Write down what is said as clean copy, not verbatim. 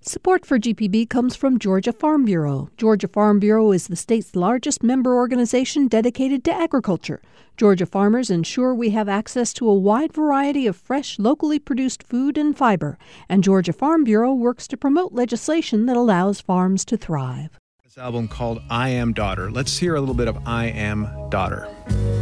Support for GPB comes from Georgia Farm Bureau. Georgia Farm Bureau is the state's largest member organization dedicated to agriculture. Georgia farmers ensure we have access to a wide variety of fresh, locally produced food and fiber. And Georgia Farm Bureau works to promote legislation that allows farms to thrive. This album called I Am Daughter. Let's hear a little bit of I Am Daughter.